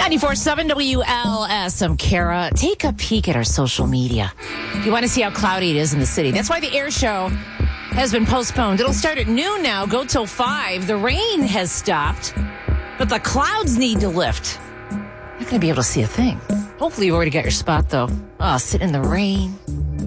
94.7 WLS. I'm Kara. Take a peek at our social media. If you want to see how cloudy it is in the city. That's why the air show has been postponed. It'll start at noon now, go till 5. The rain has stopped, but the clouds need to lift. Not going to be able to see a thing. Hopefully you've already got your spot, though. Oh, sit in the rain,